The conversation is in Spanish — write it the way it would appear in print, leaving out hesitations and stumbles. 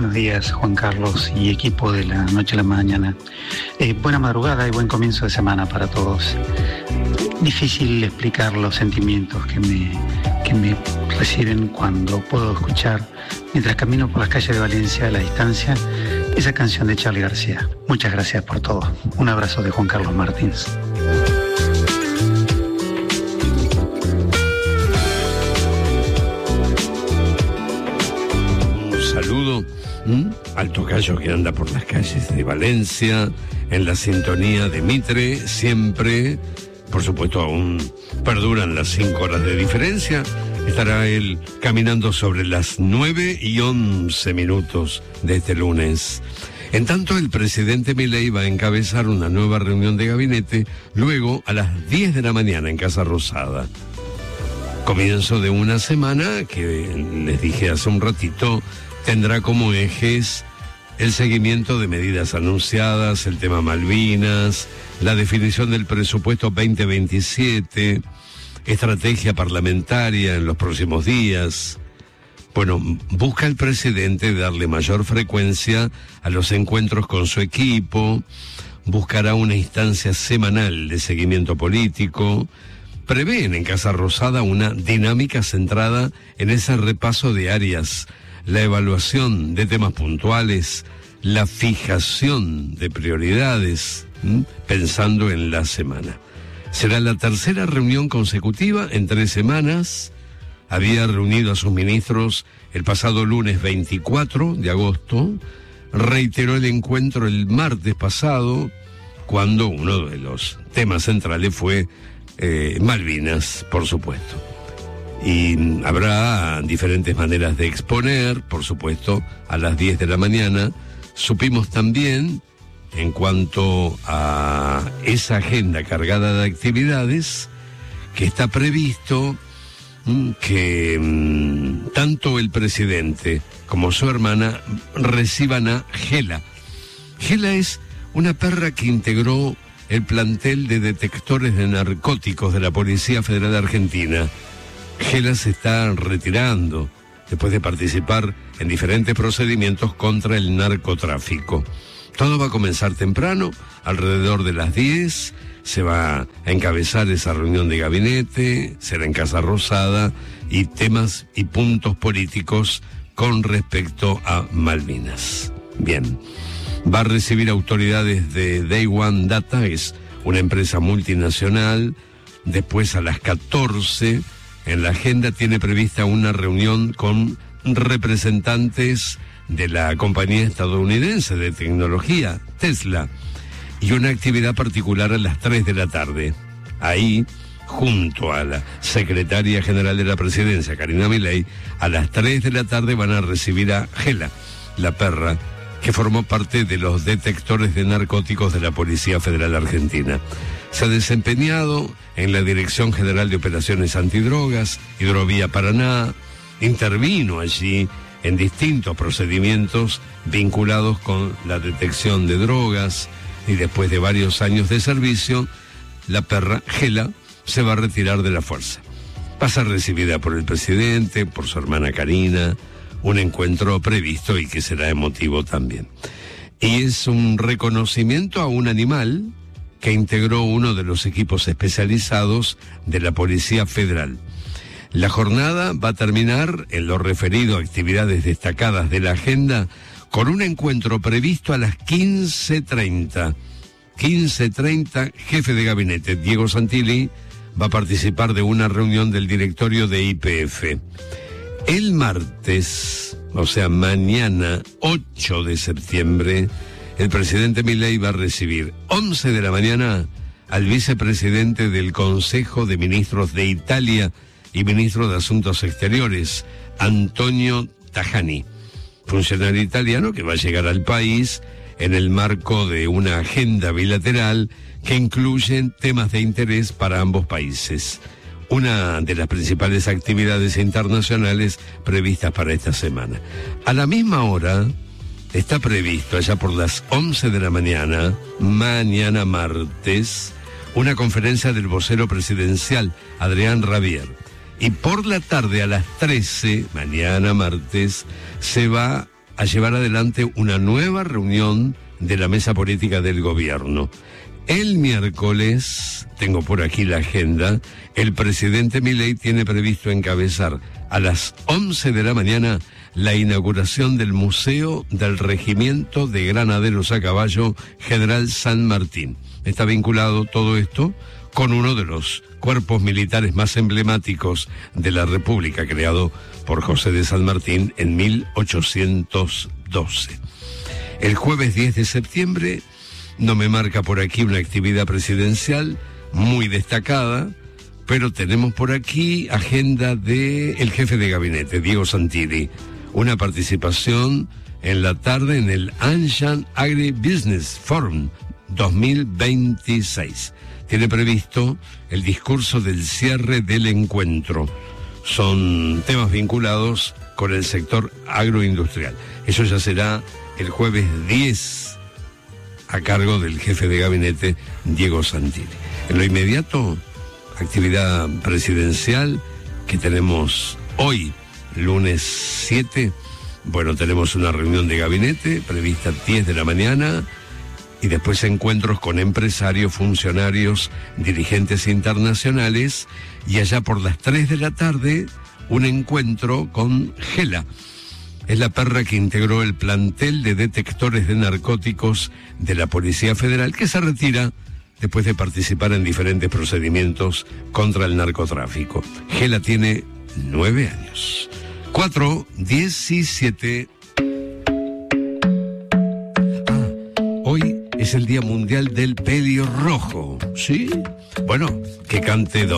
Buenos días, Juan Carlos y equipo de La Noche a la Mañana. Buena madrugada y buen comienzo de semana para todos. Difícil explicar los sentimientos que me reciben cuando puedo escuchar, mientras camino por las calles de Valencia a la distancia, esa canción de Charly García. Muchas gracias por todo. Un abrazo de Juan Carlos Martins. Saludo al tocayo que anda por las calles de Valencia, en la sintonía de Mitre, siempre, por supuesto aún perduran las 5 horas de diferencia, estará él caminando sobre las 9:11 de este lunes. En tanto, el presidente Milei va a encabezar una nueva reunión de gabinete, luego a las 10 de la mañana en Casa Rosada. Comienzo de una semana que, les dije hace un ratito, tendrá como ejes el seguimiento de medidas anunciadas, el tema Malvinas, la definición del presupuesto 2027, estrategia parlamentaria en los próximos días. Bueno, busca el presidente darle mayor frecuencia a los encuentros con su equipo, buscará una instancia semanal de seguimiento político. Prevén en Casa Rosada una dinámica centrada en ese repaso de áreas, la evaluación de temas puntuales, la fijación de prioridades, pensando en la semana. Será la tercera reunión consecutiva en 3 semanas. Había reunido a sus ministros el pasado lunes 24 de agosto, reiteró el encuentro el martes pasado, cuando uno de los temas centrales fue Malvinas, por supuesto. Y habrá diferentes maneras de exponer, por supuesto, a las 10 de la mañana. Supimos también, en cuanto a esa agenda cargada de actividades, que está previsto que tanto el presidente como su hermana reciban a Gela. Gela es una perra que integró el plantel de detectores de narcóticos de la Policía Federal Argentina. Gela se está retirando después de participar en diferentes procedimientos contra el narcotráfico. Todo va a comenzar temprano, alrededor de las 10, se va a encabezar esa reunión de gabinete, será en Casa Rosada, y temas y puntos políticos con respecto a Malvinas. Bien, va a recibir autoridades de Day One Data, es una empresa multinacional. Después a las 14, en la agenda tiene prevista una reunión con representantes de la compañía estadounidense de tecnología, Tesla, y una actividad particular a las 3 de la tarde. Ahí, junto a la secretaria general de la presidencia, Karina Milei, a las 3 de la tarde van a recibir a Gela, la perra que formó parte de los detectores de narcóticos de la Policía Federal Argentina. Se ha desempeñado en la Dirección General de Operaciones Antidrogas, Hidrovía Paraná, intervino allí en distintos procedimientos vinculados con la detección de drogas, y después de varios años de servicio, la perra Gela se va a retirar de la fuerza. Va a ser recibida por el presidente, por su hermana Karina, un encuentro previsto y que será emotivo también. Y es un reconocimiento a un animal que integró uno de los equipos especializados de la Policía Federal. La jornada va a terminar, en lo referido a actividades destacadas de la agenda, con un encuentro previsto a las 15:30. 15:30, jefe de gabinete Diego Santilli va a participar de una reunión del directorio de YPF. El martes, o sea mañana, 8 de septiembre, el presidente Milei va a recibir 11 de la mañana al vicepresidente del Consejo de Ministros de Italia y ministro de Asuntos Exteriores, Antonio Tajani, funcionario italiano que va a llegar al país en el marco de una agenda bilateral que incluye temas de interés para ambos países. Una de las principales actividades internacionales previstas para esta semana. A la misma hora está previsto, allá por las 11 de la mañana, mañana martes, una conferencia del vocero presidencial, Adrián Rabier. Y por la tarde a las 13, mañana martes, se va a llevar adelante una nueva reunión de la mesa política del gobierno. El miércoles, tengo por aquí la agenda, el presidente Milei tiene previsto encabezar a las 11 de la mañana la inauguración del Museo del Regimiento de Granaderos a Caballo General San Martín. Está vinculado todo esto con uno de los cuerpos militares más emblemáticos de la República, creado por José de San Martín en 1812. El jueves 10 de septiembre no me marca por aquí una actividad presidencial muy destacada, pero tenemos por aquí agenda del jefe de gabinete, Diego Santilli, una participación en la tarde en el Anshan Agribusiness Forum 2026. Tiene previsto el discurso del cierre del encuentro. Son temas vinculados con el sector agroindustrial. Eso ya será el jueves 10 a cargo del jefe de gabinete, Diego Santilli. En lo inmediato, actividad presidencial que tenemos hoy, lunes 7. Bueno, tenemos una reunión de gabinete prevista a 10 de la mañana y después encuentros con empresarios, funcionarios, dirigentes internacionales, y allá por las 3 de la tarde un encuentro con Gela. Es la perra que integró el plantel de detectores de narcóticos de la Policía Federal, que se retira después de participar en diferentes procedimientos contra el narcotráfico. Gela tiene 9 años. 4:17. Hoy es el Día Mundial del Pelirrojo, ¿sí? Bueno, que cante